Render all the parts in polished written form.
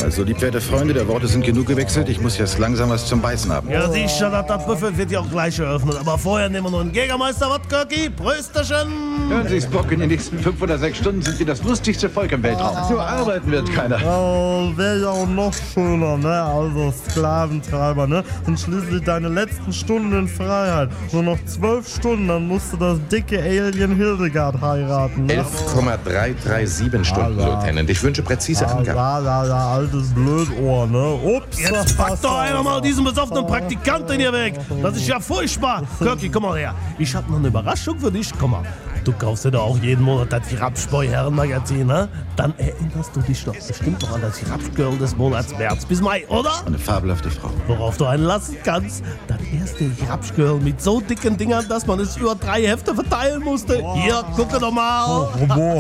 Also, liebwerte Freunde, der Worte sind genug gewechselt. Ich muss jetzt langsam was zum Beißen haben. Ja, sicher, das Buffet wird ja auch gleich eröffnet. Aber vorher nehmen wir noch einen Jägermeister, was, Kirky? Prösterchen! Hören Sie, Spock, in den nächsten 5 oder 6 Stunden sind wir das lustigste Volk im Weltraum. So arbeiten wird keiner. Oh, wäre ja auch noch schöner, ne? Also Sklaventreiber, ne? Und schließlich deine letzten Stunden in Freiheit. Nur noch 12 Stunden, dann musst du das dicke Alien Hildegard heiraten. Ne? 11,337 Stunden, Lieutenant. Ich wünsche präzise Angaben. Ja, altes Blödohr, ne? Ups. Jetzt packt doch einer mal diesen besoffenen Praktikanten hier weg. Das ist ja furchtbar. Kirky, komm mal her. Ich hab noch eine Überraschung für dich. Komm mal. Du kaufst dir doch auch jeden Monat das Rapsboy-Herrenmagazin, ne? Dann erinnerst du dich doch bestimmt noch an das Rapsgirl des Monats März bis Mai, oder? Eine fabelhafte Frau. Worauf du einen lassen kannst. Das erste Rapsgirl mit so dicken Dingern, dass man es über 3 Hefte verteilen musste. Hier, gucke doch mal.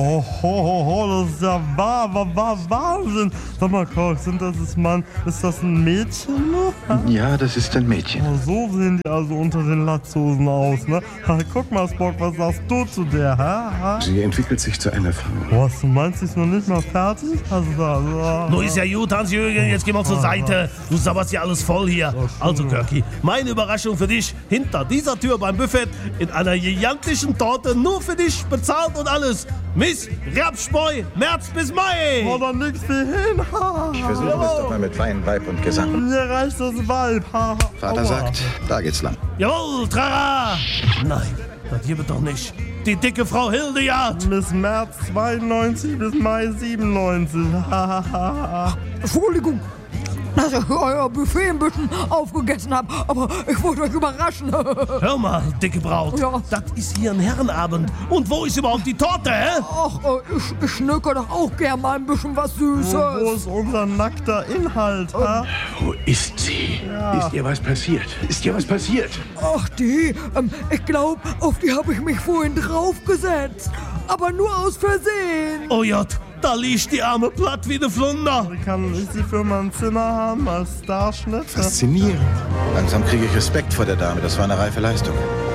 Das ist ja Wahnsinn. Sag mal, Koch, ist das ein Mädchen, ne? Ja, das ist ein Mädchen. Oh, so sehen die also unter den Latzhosen aus, ne? Guck mal, Spock, was sagst du zu der, hä? Sie entwickelt sich zu einer Frau. Was, du meinst, sie ist noch nicht mal fertig? Nur ist ja gut, Hans-Jürgen, jetzt geh mal zur Seite. Du sabberst ja alles voll hier. Also, Kirky, meine Überraschung für dich. Hinter dieser Tür beim Buffet in einer gigantischen Torte nur für dich bezahlt und alles. Miss Rapsboy, März bis Mai. Oh, da nix wie hin. Ich versuche es doch mal mit Wein, Weib und Gesang. Mir reicht das Weib. Vater sagt, da geht's lang. Jawohl, Trara. Nein, das hier wird doch nicht. Die dicke Frau Hildegard. Bis März 92 bis Mai 97. Entschuldigung, dass ich euer Buffet ein bisschen aufgegessen habe, aber ich wollte euch überraschen. Hör mal, dicke Braut. Ja. Das ist hier ein Herrenabend. Und wo ist überhaupt die Torte, hä? Ach, ich schnöcke doch auch gern mal ein bisschen was Süßes. Wo ist unser nackter Inhalt, ha? Wo ist sie? Ja. Ist ihr was passiert? Ist ihr was passiert? Ach, ich glaube, auf die habe ich mich vorhin draufgesetzt. Aber nur aus Versehen. Oh Jott, da liegt die arme platt wie eine Flunder. Kann ich sie für mein Zimmer haben als Starschnitt? Faszinierend. Langsam kriege ich Respekt vor der Dame. Das war eine reife Leistung.